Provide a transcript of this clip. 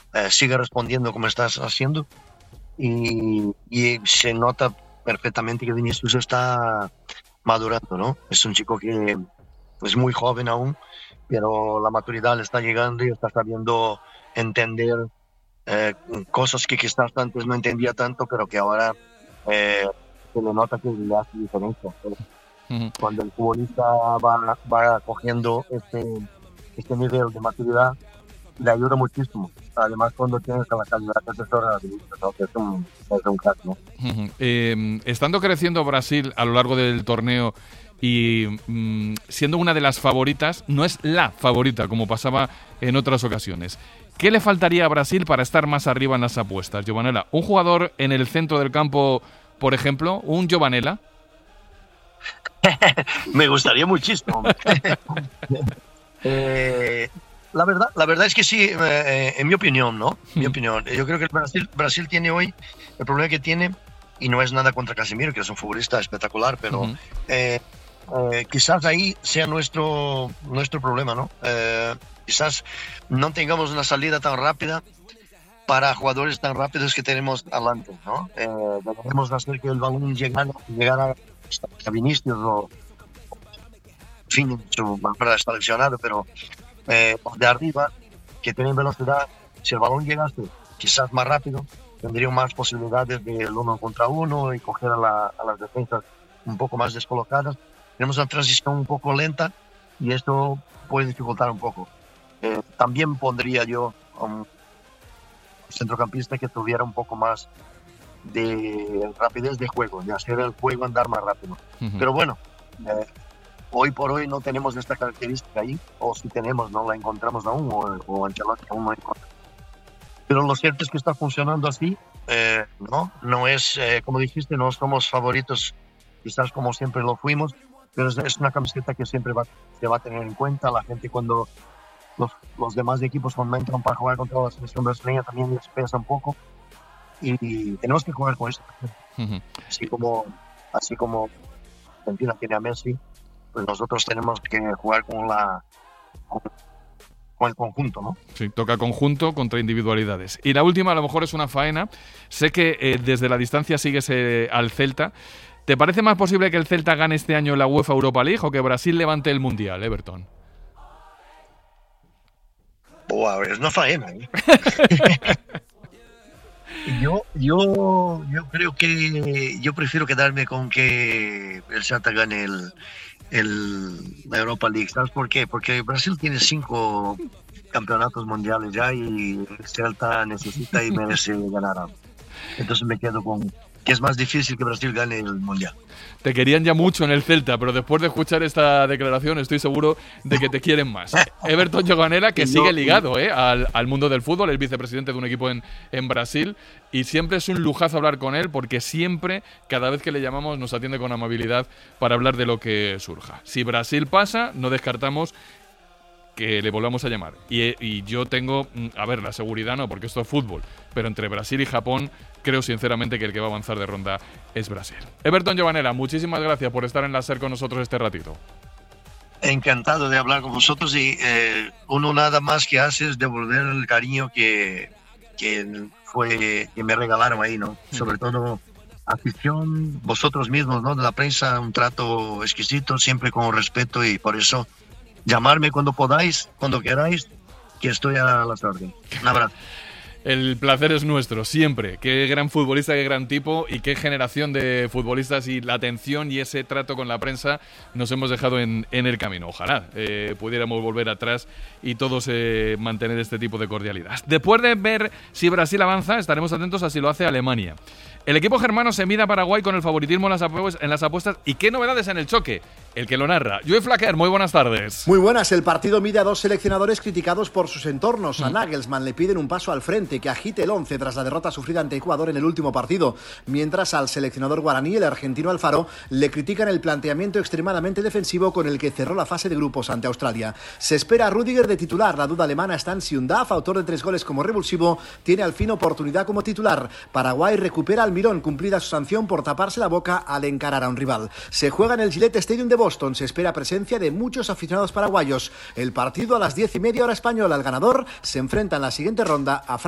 sigue respondiendo como estás haciendo y se nota perfectamente que Vinicius está madurando, ¿no? Es un chico que es muy joven aún, pero la maturidad le está llegando y está sabiendo entender eh, cosas que quizás antes no entendía tanto, pero que ahora eh, se le nota que le hace diferencia. Ujú. Cuando el futbolista va cogiendo este nivel de maturidad, le ayuda muchísimo. Además, cuando tienes la calidad de asesora, ¿no? Que es un crack, ¿no? Ujú. Estando creciendo Brasil a lo largo del torneo y siendo una de las favoritas, no es la favorita como pasaba en otras ocasiones. ¿Qué le faltaría a Brasil para estar más arriba en las apuestas, Giovanella? ¿Un jugador en el centro del campo, por ejemplo? ¿Un Giovanella? Me gustaría muchísimo. Eh, la verdad es que sí, en mi opinión, ¿no? Mi opinión. Yo creo que Brasil tiene hoy el problema que tiene, y no es nada contra Casemiro, que es un futbolista espectacular, pero Ujú. quizás ahí sea nuestro problema, ¿no? Quizás no tengamos una salida tan rápida para jugadores tan rápidos que tenemos adelante, ¿no? Debemos hacer que el balón llegara a Vinicius o, en fin, su manera está lesionado, pero de arriba, que tienen velocidad, si el balón llegase quizás más rápido, tendrían más posibilidades del uno contra uno y coger a las defensas un poco más descolocadas. Tenemos una transición un poco lenta y esto puede dificultar un poco. También pondría yo a un centrocampista que tuviera un poco más de rapidez de juego, de hacer el juego andar más rápido. Ujú. Pero bueno, eh, hoy por hoy no tenemos esta característica ahí, o si tenemos, no la encontramos aún, o Ancelotti aún no encontramos. Pero lo cierto es que está funcionando así, no es, como dijiste, no somos favoritos, quizás como siempre lo fuimos, pero es una camiseta que siempre se va a tener en cuenta. La gente cuando los demás equipos cuando entran para jugar contra la selección brasileña también les pesa un poco y tenemos que jugar con eso. Ujú. Así como, así como Argentina tiene a Messi, pues nosotros tenemos que jugar con, con el conjunto, ¿no? Sí, toca conjunto contra individualidades. Y la última a lo mejor es una faena. Sé que desde la distancia sigues al Celta. ¿Te parece más posible que el Celta gane este año la UEFA Europa League o que Brasil levante el Mundial, Everton? Wow, es una faena, ¿eh? Yo creo que yo prefiero quedarme con que el Celta gane la Europa League. ¿Sabes por qué? Porque Brasil tiene 5 campeonatos mundiales ya y el Celta necesita y merece ganar algo. Entonces me quedo con que es más difícil que Brasil gane el mundial. Te querían ya mucho en el Celta, pero después de escuchar esta declaración estoy seguro de que te quieren más. Everton Giovanella, que sigue ligado al mundo del fútbol, es vicepresidente de un equipo en Brasil, y siempre es un lujazo hablar con él porque siempre, cada vez que le llamamos, nos atiende con amabilidad para hablar de lo que surja. Si Brasil pasa, no descartamos que le volvamos a llamar. Y yo tengo, a ver, la seguridad no, porque esto es fútbol, pero entre Brasil y Japón creo sinceramente que el que va a avanzar de ronda es Brasil. Everton Giovanella, muchísimas gracias por estar en la SER con nosotros este ratito. Encantado de hablar con vosotros y uno nada más que hace es devolver el cariño que me regalaron ahí, ¿no? Sobre todo afición, vosotros mismos, ¿no? De la prensa, un trato exquisito, siempre con respeto y por eso llamarme cuando podáis, cuando queráis, que estoy a las órdenes. Un abrazo. El placer es nuestro, siempre. Qué gran futbolista, qué gran tipo y qué generación de futbolistas, y la atención y ese trato con la prensa nos hemos dejado en el camino. Ojalá pudiéramos volver atrás y todos mantener este tipo de cordialidad. Después de ver si Brasil avanza, estaremos atentos a si lo hace Alemania. El equipo germano se mide a Paraguay con el favoritismo en las apuestas. ¿Y qué novedades en el choque? El que lo narra. Joey Flaquer, muy buenas tardes. Muy buenas. El partido mide a 2 seleccionadores criticados por sus entornos. A Nagelsmann le piden un paso al frente, que agite el 11 tras la derrota sufrida ante Ecuador en el último partido. Mientras al seleccionador guaraní, el argentino Alfaro, le critican el planteamiento extremadamente defensivo con el que cerró la fase de grupos ante Australia. Se espera a Rüdiger de titular. La duda alemana está en si Undav, autor de 3 goles como revulsivo, tiene al fin oportunidad como titular. Paraguay recupera al Mirón, cumplida su sanción por taparse la boca al encarar a un rival. Se juega en el Gillette Stadium de Boston. Se espera presencia de muchos aficionados paraguayos. El partido a las 10:30 hora española. El ganador se enfrenta en la siguiente ronda a Francia.